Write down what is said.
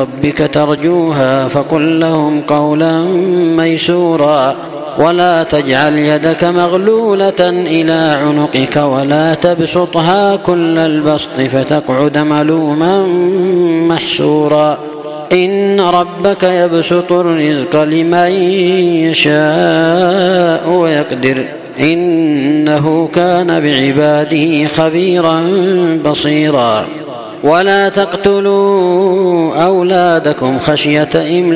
ربك ترجوها فقل لهم قولا ميسورا ولا تجعل يدك مغلولة إلى عنقك ولا تبسطها كل البسط فتقعد ملوما محسورا إن ربك يبسط الرزق لمن يشاء ويقدر إنه كان بعباده خبيرا بصيرا ولا تقتلوا أولادكم خشية إملاق